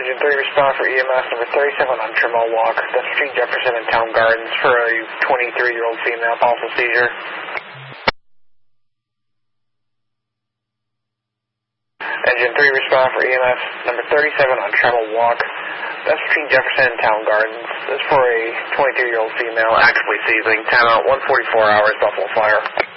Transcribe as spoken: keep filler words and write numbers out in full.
Engine three, respond for E M S number thirty-seven on Trimall Walk. That's between Jefferson and Town Gardens for a twenty-three-year-old female, possible seizure. Engine three, respond for E M S number thirty-seven on Trimall Walk. That's between Jefferson and Town Gardens. This is for a twenty-two-year-old female, actively seizing. Timeout one forty-four hours, Buffalo Fire.